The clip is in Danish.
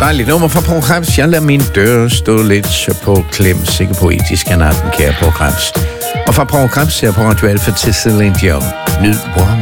Dejligt nummer fra Poul Krebs. Jeg lader min dør stå lidt på klem. Sikke poetisk han er den kære Poul Krebs. Og fra Poul Krebs her på Radio Alpha til Celine Dion. Nyd